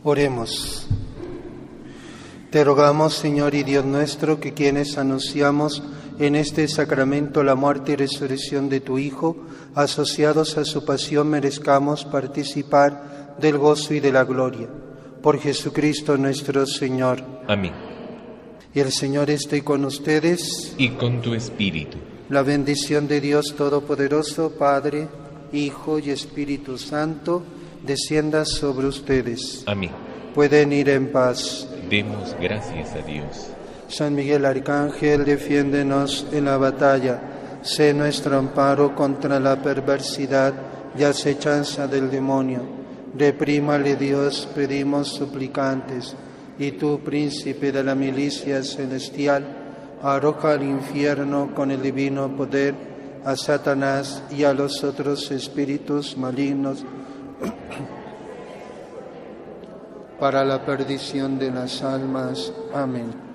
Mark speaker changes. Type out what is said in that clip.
Speaker 1: Oremos. Te rogamos, Señor y Dios nuestro, que quienes anunciamos en este sacramento la muerte y resurrección de tu Hijo, asociados a su pasión, merezcamos participar del gozo y de la gloria. Por Jesucristo nuestro Señor.
Speaker 2: Amén.
Speaker 1: Y el Señor esté con ustedes.
Speaker 2: Y con tu espíritu.
Speaker 1: La bendición de Dios Todopoderoso, Padre, Hijo y Espíritu Santo, descienda sobre ustedes.
Speaker 2: Amén.
Speaker 1: Pueden ir en paz.
Speaker 2: Demos gracias a Dios.
Speaker 1: San Miguel Arcángel, defiéndenos en la batalla. Sé nuestro amparo contra la perversidad y acechanza del demonio. Reprímale Dios, pedimos suplicantes. Y tú, príncipe de la milicia celestial, arroja al infierno con el divino poder a Satanás y a los otros espíritus malignos para la perdición de las almas. Amén.